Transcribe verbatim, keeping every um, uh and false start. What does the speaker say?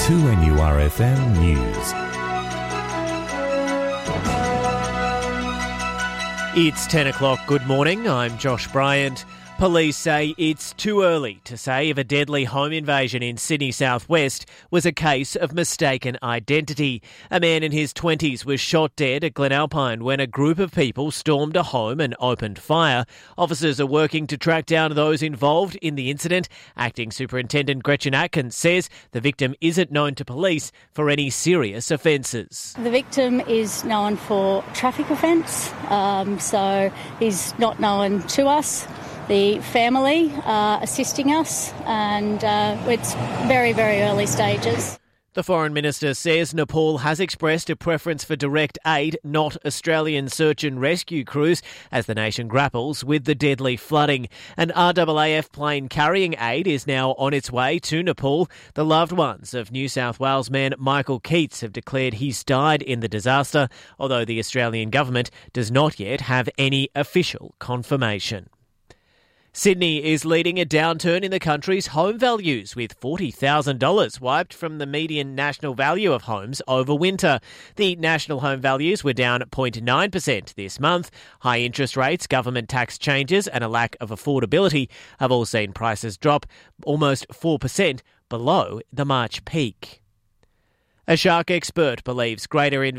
two N U R F M News. It's ten o'clock. Good morning. I'm Josh Bryant. Police say it's too early to say if a deadly home invasion in Sydney southwest was a case of mistaken identity. A man in his twenties was shot dead at Glenalpine when a group of people stormed a home and opened fire. Officers are working to track down those involved in the incident. Acting Superintendent Gretchen Atkins says the victim isn't known to police for any serious offences. The victim is known for traffic offence, um, so he's not known to us. The family are assisting us, and uh, it's very, very early stages. The Foreign Minister says Nepal has expressed a preference for direct aid, not Australian search and rescue crews, as the nation grapples with the deadly flooding. An R A A F plane carrying aid is now on its way to Nepal. The loved ones of New South Wales man Michael Keats have declared he's died in the disaster, although the Australian government does not yet have any official confirmation. Sydney is leading a downturn in the country's home values, with forty thousand dollars wiped from the median national value of homes over winter. The national home values were down zero point nine percent this month. High interest rates, government tax changes and a lack of affordability have all seen prices drop almost four percent below the March peak. A shark expert believes greater